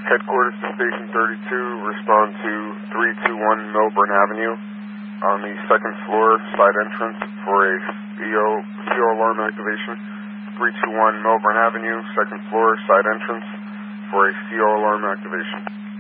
Headquarters to Station 32, respond to 321 Melbourne Avenue on the second floor side entrance for a CO alarm activation. 321 Melbourne Avenue, second floor side entrance for a CO alarm activation.